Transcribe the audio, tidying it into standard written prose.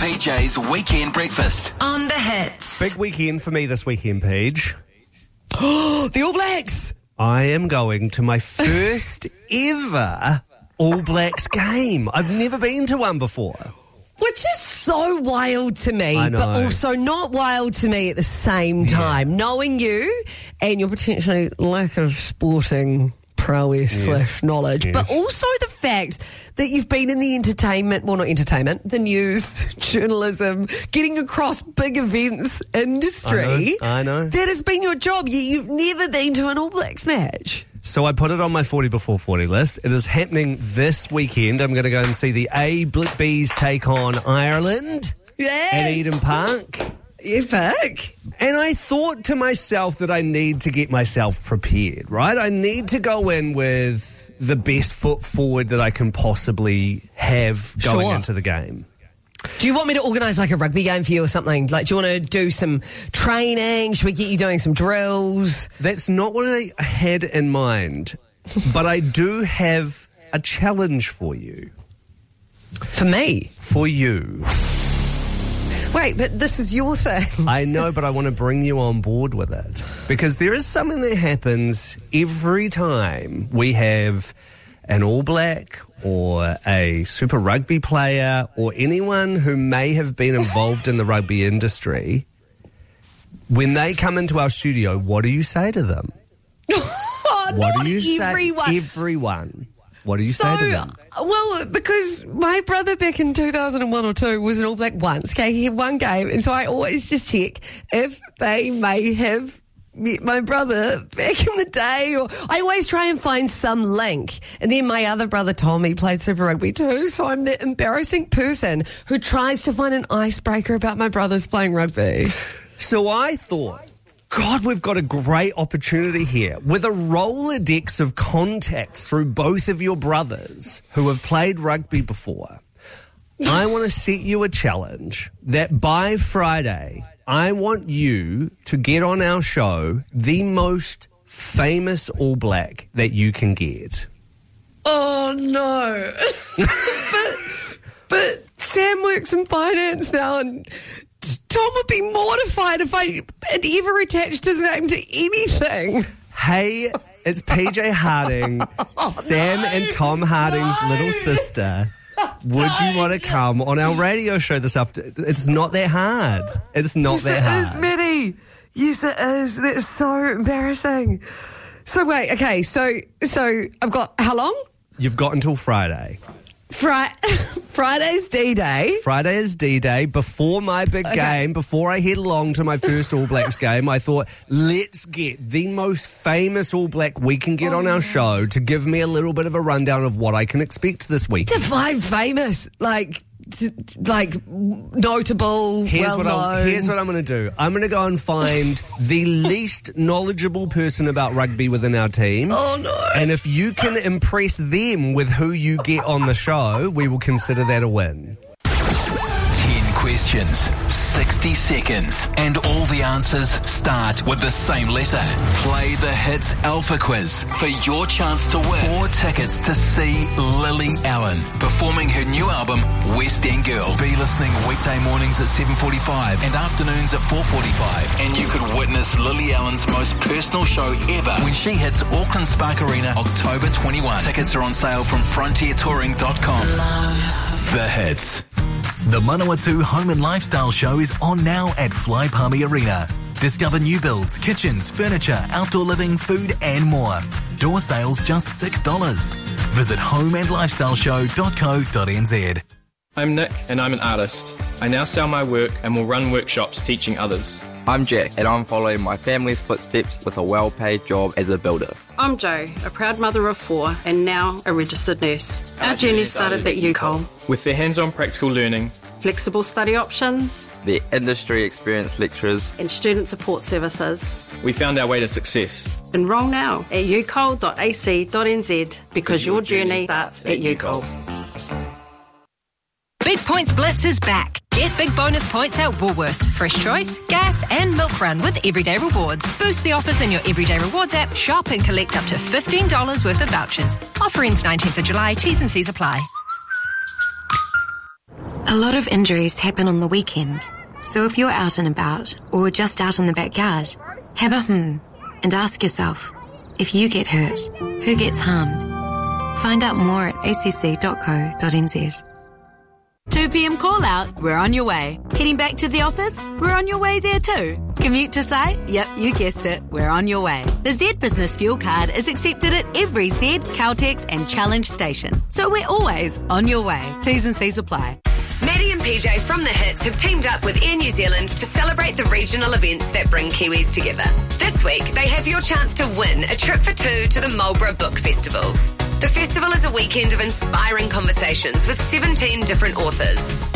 PJ's Weekend Breakfast. On the Hits. Big weekend for me this weekend, Paige. The All Blacks! I am going to my first ever All Blacks game. I've never been to one before. Which is so wild to me, I know. but also not wild to me at the same time. Knowing you and your potentially lack of sporting prowess / knowledge, but also the fact that you've been in the the news, journalism, getting across big events industry. I know. That has been your job. You've never been to an All Blacks match. So I put it on my 40 before 40 list. It is happening this weekend. I'm going to go and see the Bees take on Ireland at Eden Park. Epic. And I thought to myself that I need to get myself prepared, right? I need to go in with the best foot forward that I can possibly have going into the game. Do you want me to organise like a rugby game for you or something? Like, do you want to do some training? Should we get you doing some drills? That's not what I had in mind, but I do have a challenge for you. For me? For you. Wait, but this is your thing. I know, but I want to bring you on board with it. Because there is something that happens every time we have an All Black or a Super Rugby player or anyone who may have been involved in the rugby industry. When they come into our studio, what do you say to them? What do you everyone. say? Everyone. What do you say to them? Well, because my brother back in 2001 or 2 was an All Black once. Okay, he had one game, and so I always just check if they may have met my brother back in the day, or I always try and find some link. And then my other brother Tommy played Super Rugby too, so I'm the embarrassing person who tries to find an icebreaker about my brothers playing rugby. So I thought, God, we've got a great opportunity here. With a Rolodex of contacts through both of your brothers who have played rugby before, I want to set you a challenge that by Friday, I want you to get on our show the most famous All Black that you can get. Oh, no. but Sam works in finance now, and Tom would be mortified if I had ever attached his name to anything. Hey, it's PJ Harding, Sam and Tom Harding's little sister. Would you want to come on our radio show this afternoon? It's not that hard. It's not that hard. Yes, it is, Mitty. Yes, it is. That's so embarrassing. So wait, okay, so I've got how long? You've got until Friday. Friday's D-Day. Friday is D-Day. Before my big game, before I head along to my first All Blacks game, I thought, let's get the most famous All Black we can get on our show to give me a little bit of a rundown of what I can expect this week. Define famous, like notable, Here's well-known. Here's what I'm going to do. I'm going to go and find the least knowledgeable person about rugby within our team. Oh, no. And if you can impress them with who you get on the show, we will consider that a win. 10 questions, 60 seconds, and all the answers start with the same letter. Play the Hits Alpha Quiz for your chance to win 4 tickets to see Lily Allen performing her new album, West End Girl. Be listening weekday mornings at 7:45 and afternoons at 4:45. And you could witness Lily Allen's most personal show ever when she hits Auckland Spark Arena October 21. Tickets are on sale from frontiertouring.com. The Hits. The Manawatu Home and Lifestyle Show is on now at Fly Palmy Arena. Discover new builds, kitchens, furniture, outdoor living, food and more. Door sales just $6. Visit homeandlifestyleshow.co.nz. I'm Nick and I'm an artist. I now sell my work and will run workshops teaching others. I'm Jack and I'm following my family's footsteps with a well-paid job as a builder. I'm Jo, a proud mother of 4 and now a registered nurse. Our journey started at UCOL. With their hands-on practical learning, flexible study options, the industry experienced lecturers and student support services, we found our way to success. Enrol now at ucol.ac.nz because your journey starts at UCOL. Big Points Blitz is back. Get big bonus points at Woolworths, Fresh Choice, Gas and Milk Run with Everyday Rewards. Boost the offers in your Everyday Rewards app, shop and collect up to $15 worth of vouchers. Offer ends 19th of July, T's and C's apply. A lot of injuries happen on the weekend, so if you're out and about or just out in the backyard, have a and ask yourself, if you get hurt, who gets harmed? Find out more at acc.co.nz. 2 p.m. call out, we're on your way. Heading back to the office, we're on your way there too. Commute to site? Yep, you guessed it, we're on your way. The Z Business Fuel Card is accepted at every Z, Caltex and Challenge station. So we're always on your way. T's and C's apply. Maddie and PJ from The Hits have teamed up with Air New Zealand to celebrate the regional events that bring Kiwis together. This week, they have your chance to win a trip for two to the Marlborough Book Festival. The festival is a weekend of inspiring conversations with 17 different authors.